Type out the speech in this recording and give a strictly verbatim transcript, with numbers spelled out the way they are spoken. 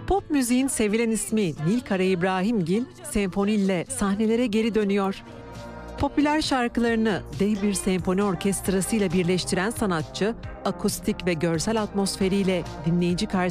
Pop müziğin sevilen ismi Nilkara İbrahimgil, senfoniyle sahnelere geri dönüyor. Popüler şarkılarını dev bir senfoni orkestrasıyla birleştiren sanatçı, akustik ve görsel atmosferiyle dinleyici karşısında